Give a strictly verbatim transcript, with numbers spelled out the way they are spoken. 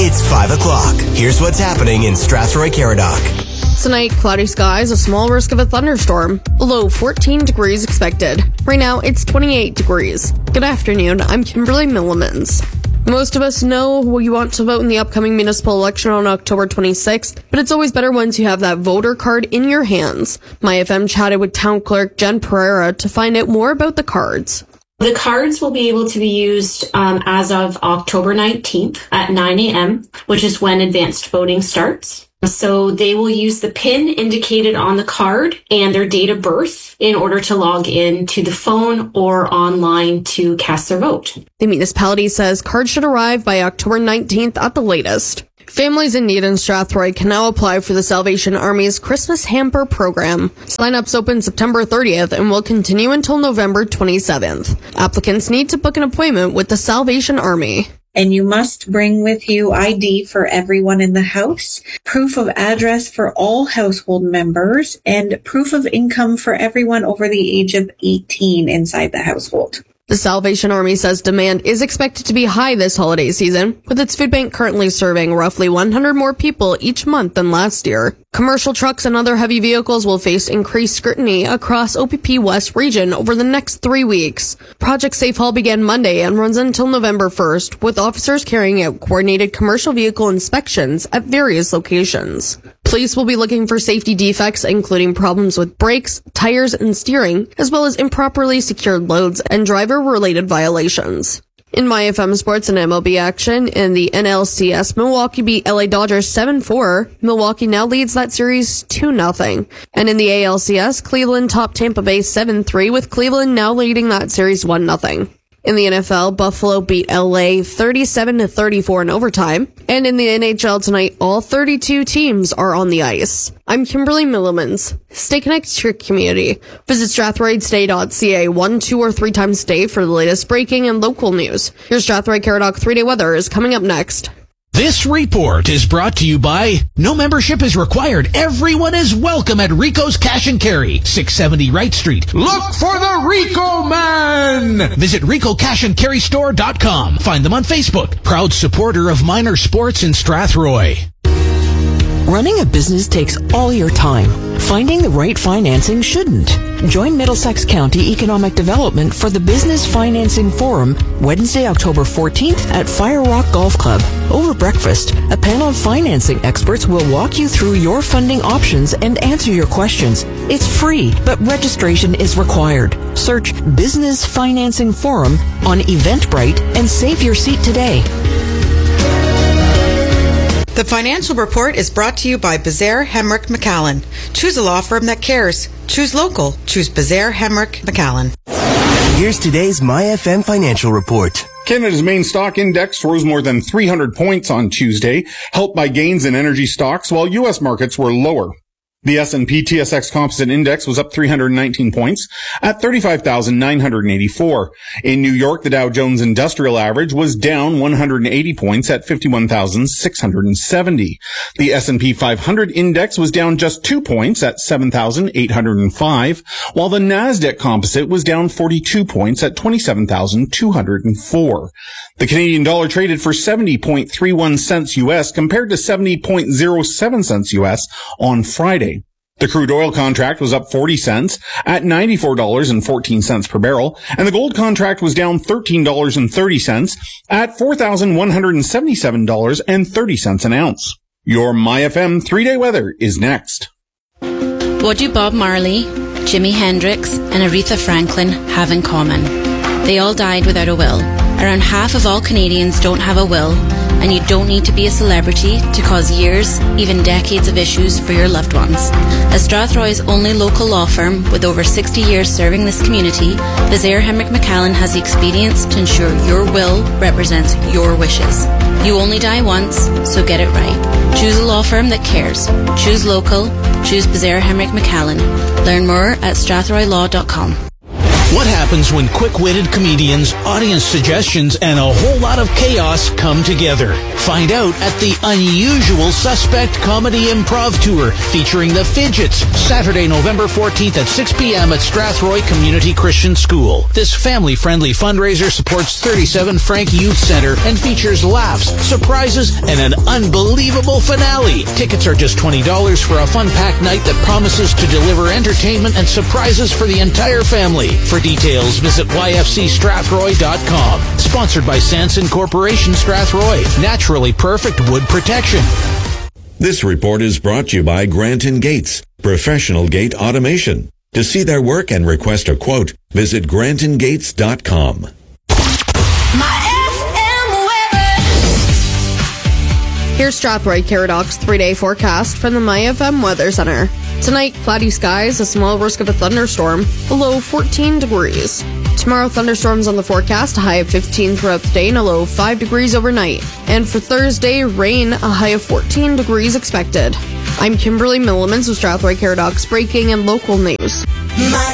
It's five o'clock. Here's what's happening in Strathroy-Caradoc. Tonight, cloudy skies, a small risk of a thunderstorm. A low fourteen degrees expected. Right now, it's twenty-eight degrees. Good afternoon, I'm Kimberly Millimans. Most of us know you want to vote in the upcoming municipal election on October twenty-sixth, but it's always better once you have that voter card in your hands. My F M chatted with Town Clerk Jen Pereira to find out more about the cards. The cards will be able to be used um, as of October nineteenth at nine a.m., which is when advanced voting starts. So they will use the PIN indicated on the card and their date of birth in order to log in to the phone or online to cast their vote. The municipality says cards should arrive by October nineteenth at the latest. Families in need in Strathroy can now apply for the Salvation Army's Christmas Hamper Program. Sign-ups open September thirtieth and will continue until November twenty-seventh. Applicants need to book an appointment with the Salvation Army. And you must bring with you I D for everyone in the house, proof of address for all household members, and proof of income for everyone over the age of eighteen inside the household. The Salvation Army says demand is expected to be high this holiday season, with its food bank currently serving roughly one hundred more people each month than last year. Commercial trucks and other heavy vehicles will face increased scrutiny across O P P West region over the next three weeks. Project Safe Haul began Monday and runs until November first, with officers carrying out coordinated commercial vehicle inspections at various locations. Police will be looking for safety defects, including problems with brakes, tires, and steering, as well as improperly secured loads and driver-related violations. In My F M Sports and M L B action, in the N L C S, Milwaukee beat L A Dodgers seven four. Milwaukee now leads that series two nothing. And in the A L C S, Cleveland topped Tampa Bay seven three, with Cleveland now leading that series one nothing. In the N F L, Buffalo beat L A thirty-seven to thirty-four in overtime. And in the N H L tonight, all thirty-two teams are on the ice. I'm Kimberly Millimans. Stay connected to your community. Visit strathroy today dot c a one, two, or three times a day for the latest breaking and local news. Your Strathroy-Caradoc three-day weather is coming up next. This report is brought to you by no membership is required. Everyone is welcome at Rico's Cash and Carry, six seventy Wright Street. Look for the Rico Man! Visit rico cash and carry store dot com. Find them on Facebook. Proud supporter of minor sports in Strathroy. Running a business takes all your time. Finding the right financing shouldn't. Join Middlesex County Economic Development for the Business Financing Forum Wednesday, October fourteenth at Fire Rock Golf Club. Over breakfast, a panel of financing experts will walk you through your funding options and answer your questions. It's free, but registration is required. Search Business Financing Forum on Eventbrite and save your seat today. The Financial Report is brought to you by Bezaire Hemrick McAllen. Choose a law firm that cares. Choose local. Choose Bezaire Hemrick McAllen. Here's today's My F M Financial Report. Canada's main stock index rose more than three hundred points on Tuesday, helped by gains in energy stocks, while U S markets were lower. The S and P T S X Composite Index was up three hundred nineteen points at thirty-five thousand nine hundred eighty-four. In New York, the Dow Jones Industrial Average was down one hundred eighty points at fifty-one thousand six hundred seventy. The S and P five hundred Index was down just two points at seven thousand eight hundred five, while the Nasdaq Composite was down forty-two points at twenty-seven thousand two hundred four. The Canadian dollar traded for seventy point three one cents U S compared to seventy point zero seven cents U S on Friday. The crude oil contract was up forty cents at ninety-four dollars and fourteen cents per barrel, and the gold contract was down thirteen dollars and thirty cents at four thousand one hundred seventy-seven dollars and thirty cents an ounce. Your My F M three-day weather is next. What do Bob Marley, Jimi Hendrix, and Aretha Franklin have in common? They all died without a will. Around half of all Canadians don't have a will, and you don't need to be a celebrity to cause years, even decades of issues for your loved ones. As Strathroy's only local law firm with over sixty years serving this community, Bezaire Hemrick McAllen has the experience to ensure your will represents your wishes. You only die once, so get it right. Choose a law firm that cares. Choose local. Choose Bezaire Hemrick McAllen. Learn more at strathroy law dot com. What happens when quick-witted comedians, audience suggestions, and a whole lot of chaos come together? Find out at the Unusual Suspect Comedy Improv Tour featuring the Fidgets, Saturday, November fourteenth at six p.m. at Strathroy Community Christian School. This family-friendly fundraiser supports thirty-seven Frank Youth Center and features laughs, surprises, and an unbelievable finale. Tickets are just twenty dollars for a fun-packed night that promises to deliver entertainment and surprises for the entire family. For details, visit y f c strathroy dot com. Sponsored by Sanson Corporation Strathroy. Naturally perfect wood protection. This report is brought to you by Grant and Gates, professional gate automation. To see their work and request a quote, visit grant and gates dot com. Here's Strathroy Caradoc's three-day forecast from the MyFM Weather Center. Tonight, cloudy skies, a small risk of a thunderstorm, a low fourteen degrees. Tomorrow, thunderstorms on the forecast, a high of fifteen throughout the day and a low of five degrees overnight. And for Thursday, rain, a high of fourteen degrees expected. I'm Kimberly Millimans with Strathroy Caradoc's breaking and local news.